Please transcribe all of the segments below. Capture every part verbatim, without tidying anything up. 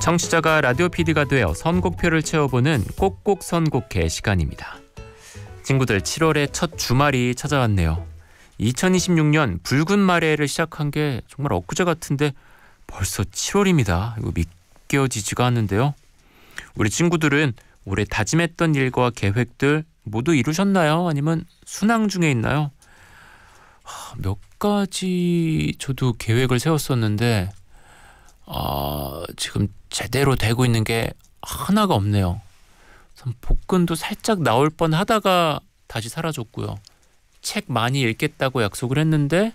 청취자가 라디오 피디가 되어 선곡표를 채워보는 꼭꼭 선곡회 시간입니다. 친구들, 칠월의 첫 주말이 찾아왔네요. 이천이십육 년 붉은 마레를 시작한 게 정말 엊그제 같은데 벌써 칠월입니다. 이거 믿겨지지가 않는데요. 우리 친구들은 올해 다짐했던 일과 계획들 모두 이루셨나요? 아니면 순항 중에 있나요? 몇 가지 저도 계획을 세웠었는데 어, 지금 제대로 되고 있는 게 하나가 없네요. 복근도 살짝 나올 뻔 하다가 다시 사라졌고요. 책 많이 읽겠다고 약속을 했는데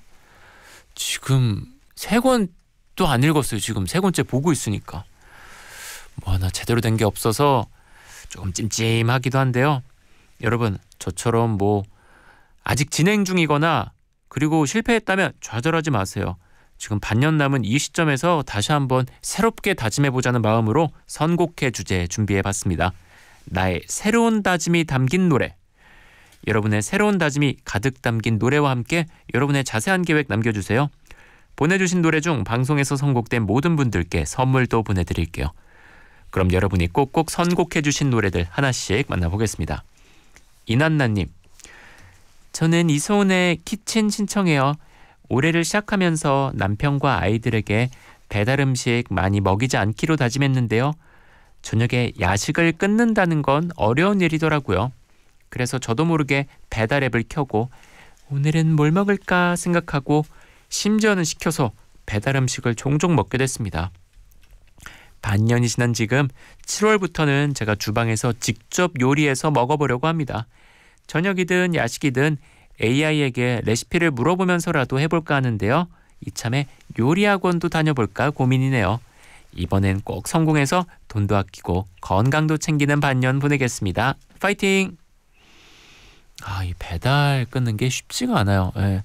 지금 세 권도 안 읽었어요. 지금 세 권째 보고 있으니까 뭐 하나 제대로 된 게 없어서 조금 찜찜하기도 한데요. 여러분, 저처럼 뭐 아직 진행 중이거나 그리고 실패했다면 좌절하지 마세요. 지금 반년 남은 이 시점에서 다시 한번 새롭게 다짐해보자는 마음으로 선곡회 주제 준비해봤습니다. 나의 새로운 다짐이 담긴 노래. 여러분의 새로운 다짐이 가득 담긴 노래와 함께 여러분의 자세한 계획 남겨주세요. 보내주신 노래 중 방송에서 선곡된 모든 분들께 선물도 보내드릴게요. 그럼 여러분이 꼭꼭 선곡해주신 노래들 하나씩 만나보겠습니다. 이난나님, 저는 이소은의 키친 신청해요. 올해를 시작하면서 남편과 아이들에게 배달 음식 많이 먹이지 않기로 다짐했는데요. 저녁에 야식을 끊는다는 건 어려운 일이더라고요. 그래서 저도 모르게 배달 앱을 켜고 오늘은 뭘 먹을까 생각하고 심지어는 시켜서 배달 음식을 종종 먹게 됐습니다. 반년이 지난 지금 칠월부터는 제가 주방에서 직접 요리해서 먹어보려고 합니다. 저녁이든 야식이든 에이아이에게 레시피를 물어보면서라도 해볼까 하는데요. 이참에 요리학원도 다녀볼까 고민이네요. 이번엔 꼭 성공해서 돈도 아끼고 건강도 챙기는 반년 보내겠습니다. 파이팅! 아, 이 배달 끊는 게 쉽지가 않아요. 예.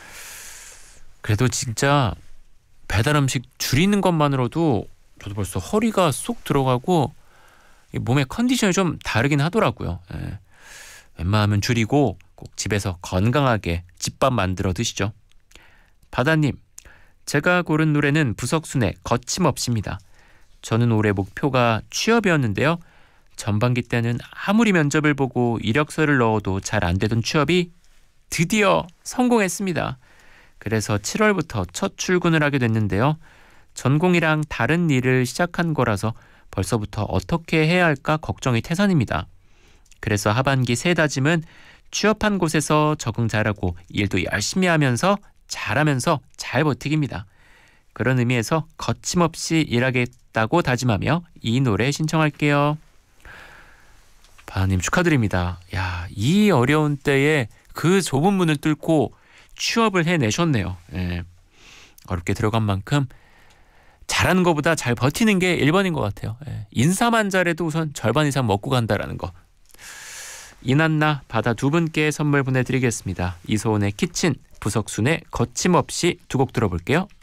그래도 진짜 배달 음식 줄이는 것만으로도 저도 벌써 허리가 쏙 들어가고 몸의 컨디션이 좀 다르긴 하더라고요. 예. 웬만하면 줄이고 꼭 집에서 건강하게 집밥 만들어 드시죠. 바다님, 제가 고른 노래는 부석순의 거침없이입니다. 저는 올해 목표가 취업이었는데요. 전반기 때는 아무리 면접을 보고 이력서를 넣어도 잘 안 되던 취업이 드디어 성공했습니다. 그래서 칠월부터 첫 출근을 하게 됐는데요. 전공이랑 다른 일을 시작한 거라서 벌써부터 어떻게 해야 할까 걱정이 태산입니다. 그래서 하반기 새 다짐은 취업한 곳에서 적응 잘하고 일도 열심히 하면서 잘하면서 잘 버티기입니다. 그런 의미에서 거침없이 일하겠다고 다짐하며 이 노래 신청할게요. 바다님 축하드립니다. 야, 이 어려운 때에 그 좁은 문을 뚫고 취업을 해내셨네요. 예. 어렵게 들어간 만큼 잘하는 것보다 잘 버티는 게 일 번인 것 같아요. 예. 인사만 잘해도 우선 절반 이상 먹고 간다라는 거. 이난나, 바다 두 분께 선물 보내드리겠습니다. 이소은의 키친, 부석순의 거침없이 두 곡 들어볼게요.